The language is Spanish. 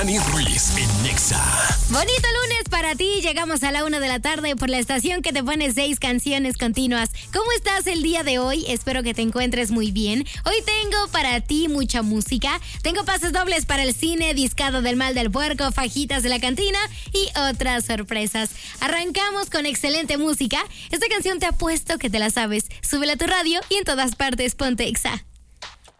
Dani Ruiz en Nexa. Bonito lunes para ti. Llegamos a la 1 de la tarde por la estación que te pone 6 canciones continuas. ¿Cómo estás el día de hoy? Espero que te encuentres muy bien. Hoy tengo para ti mucha música. Tengo pases dobles para el cine, discado del mal del puerco, fajitas de la cantina y otras sorpresas. Arrancamos con excelente música. Esta canción te apuesto que te la sabes. Súbela a tu radio y en todas partes ponte Exa.